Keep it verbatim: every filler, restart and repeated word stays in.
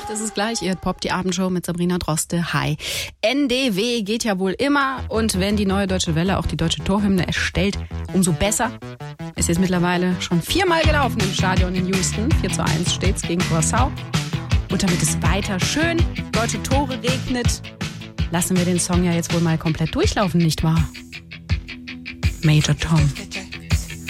acht ist es gleich. Ihr hört Pop, die Abendshow mit Sabrina Droste. Hi. N D W geht ja wohl immer. Und wenn die Neue Deutsche Welle auch die deutsche Torhymne erstellt, umso besser. Ist jetzt mittlerweile schon viermal gelaufen im Stadion in Houston. vier zu eins steht's gegen Curaçao. Und damit es weiter schön deutsche Tore regnet, lassen wir den Song ja jetzt wohl mal komplett durchlaufen, nicht wahr? Major Tom.